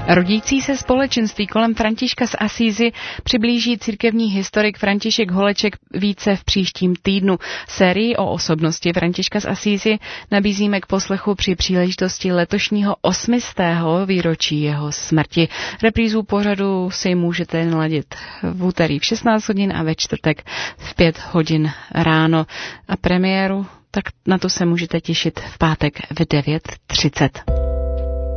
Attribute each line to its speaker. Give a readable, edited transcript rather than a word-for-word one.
Speaker 1: Rodící se společenství kolem Františka z Asízy přiblíží církevní historik František Holeček více v příštím týdnu. Sérii o osobnosti Františka z Asízy nabízíme k poslechu při příležitosti letošního 800. výročí jeho smrti. Reprízu pořadu si můžete naladit v úterý v 16 hodin a ve čtvrtek v 5 hodin ráno. A premiéru, tak na to se můžete těšit v pátek v 9:30.